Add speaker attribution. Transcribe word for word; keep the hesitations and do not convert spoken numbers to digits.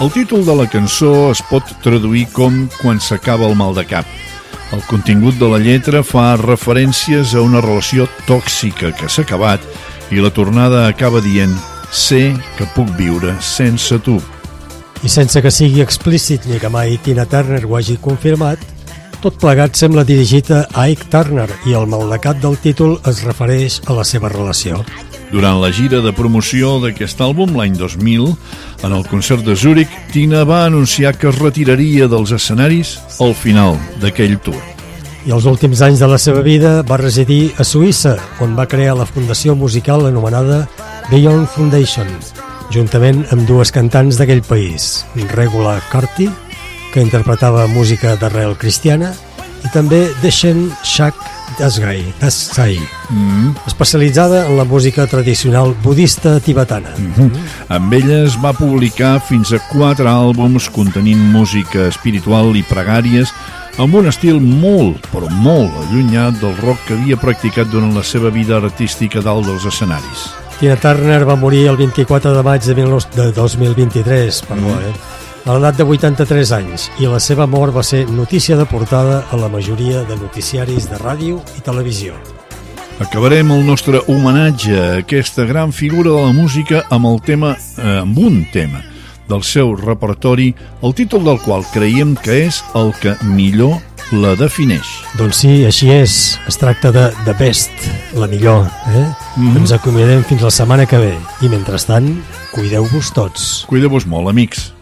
Speaker 1: El títol de la cançó es pot traduir com Quan s'acaba el mal de cap. El contingut de la lletra fa referències a una relació tòxica que s'ha acabat i la tornada acaba dient «Sé que puc viure sense tu».
Speaker 2: I sense que sigui explícit ni que mai Tina Turner ho hagi confirmat, tot plegat sembla dirigit a Ike Turner i el maldecap del títol es refereix a la seva relació.
Speaker 1: Durant la gira de promoció d'aquest àlbum l'any dos mil, en el concert de Zúrich, Tina va anunciar que es retiraria dels escenaris al final d'aquell tour.
Speaker 2: I els últims anys de la seva vida va residir a Suïssa, on va crear la fundació musical anomenada Beyond Foundation, juntament amb dues cantants d'aquell país, Regula Carty, que interpretava música d'arrel cristiana, i també Deshen Shak Dasgai, Dasai, mm. especialitzada en la música tradicional budista tibetana.
Speaker 1: Mm-hmm. Amb elles va publicar fins a quatre àlbums contenint música espiritual i pregàries amb un estil molt, però molt allunyat del rock que havia practicat durant la seva vida artística dalt dels escenaris.
Speaker 2: Tina Turner va morir el vint-i-quatre de maig de dos mil vint-i-tres, perdó, mm. eh? a l'edat de vuitanta-tres anys, i la seva mort va ser notícia de portada a la majoria de noticiaris de ràdio i televisió.
Speaker 1: Acabarem el nostre homenatge a aquesta gran figura de la música amb el tema, eh, amb un tema del seu repertori, el títol del qual creiem que és el que millor la defineix.
Speaker 2: Doncs sí, així és. Es tracta de The Best, la millor. Eh? Mm-hmm. Ens acomiadem fins la setmana que ve. I mentrestant, cuideu-vos tots.
Speaker 1: Cuideu-vos molt, amics.